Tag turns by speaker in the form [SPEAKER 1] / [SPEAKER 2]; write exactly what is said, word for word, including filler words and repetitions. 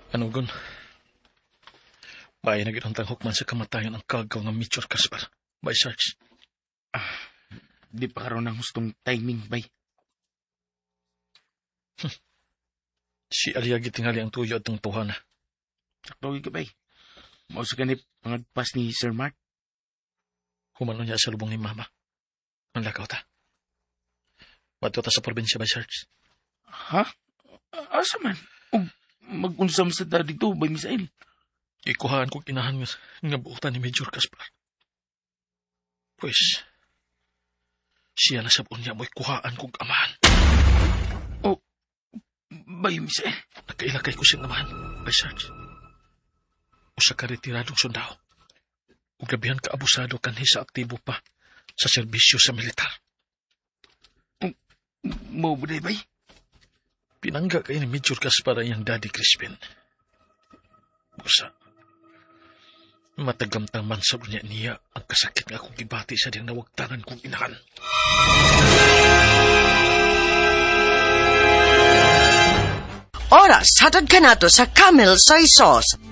[SPEAKER 1] Ano gun? Bayan na ginantang hukman sa kamatayan ang kagaw ng Major Gaspar. Bay, Sarge.
[SPEAKER 2] Ah, di pa karoon ng hustong timing, bay.
[SPEAKER 1] Hm. Si Aliagi tingali ang tuyo at ang tuhana.
[SPEAKER 2] Sakto ka, bay. Mausa ka ni pangagpas ni Sir Mark.
[SPEAKER 1] Humano niya sa lubong ni Mama. Ang lakaw ta. Bato ta sa probinsya, Bay, Sarge.
[SPEAKER 2] Ha? Asa man? O mag-unsam sa ta dito, Bay Misael?
[SPEAKER 1] Ikuhaan kong inahan nga, nga buutan ni Major Gaspar. Pues, siya na sabon niya mo'y kuhaan kong amahan.
[SPEAKER 2] O, Bay Misael?
[SPEAKER 1] Nagkailagay ko siyang amahan, Bay Sarge. O sa karetiradong sundao. O gabihan ka abusado kanhi sa aktibo pa sa serbisyo sa militar.
[SPEAKER 2] Mo ba day, Bay?
[SPEAKER 1] Pinangga kayo ni Major Gaspar ang Daddy Crispin. Busa, matagamtang man sa niya niya ang kasakit nga akong gibati sa diyang nawagtangan kong inahan.
[SPEAKER 3] Oras, hatod ka na to sa Camel Soy Sauce.